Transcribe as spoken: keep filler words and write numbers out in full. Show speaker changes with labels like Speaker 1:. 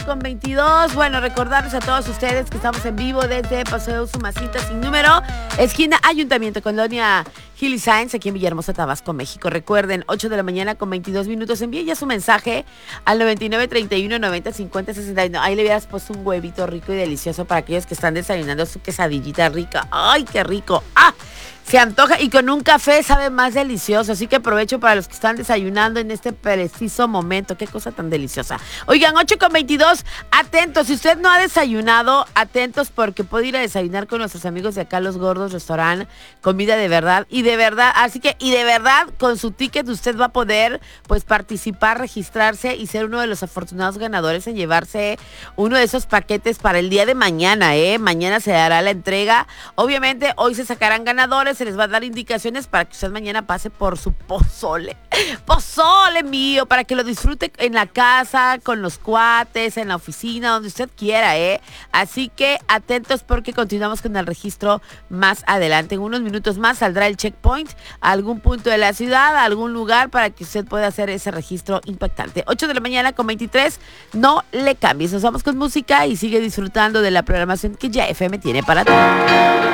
Speaker 1: Con veintidós, bueno, recordarles a todos ustedes que estamos en vivo desde Paseo Sumasita sin número, esquina Ayuntamiento, Colonia Gili Sáenz, aquí en Villahermosa, Tabasco, México. Recuerden, ocho de la mañana con veintidós minutos, envíen ya su mensaje al noventa y nueve, treinta y uno, noventa, cincuenta, sesenta y nueve. Ahí le hubieras puesto un huevito rico y delicioso para aquellos que están desayunando su quesadillita rica. ¡Ay, qué rico! ¡Ah! Se antoja y con un café sabe más delicioso, así que aprovecho para los que están desayunando en este preciso momento. Qué cosa tan deliciosa. Oigan, ocho con veintidós, atentos, si usted no ha desayunado, atentos porque puede ir a desayunar con nuestros amigos de acá, Los Gordos Restaurant, comida de verdad y de verdad, así que y de verdad con su ticket usted va a poder pues participar, registrarse y ser uno de los afortunados ganadores en llevarse uno de esos paquetes para el día de mañana, ¿eh? Mañana se dará la entrega, obviamente hoy se sacarán ganadores, se les va a dar indicaciones para que usted mañana pase por su pozole. Pozole mío, para que lo disfrute en la casa, con los cuates, en la oficina, donde usted quiera, ¿eh? Así que atentos porque continuamos con el registro más adelante. En unos minutos más saldrá el checkpoint a algún punto de la ciudad, a algún lugar para que usted pueda hacer ese registro impactante. ocho de la mañana con veintitrés, no le cambies. Nos vamos con música y sigue disfrutando de la programación que ya F M tiene para ti.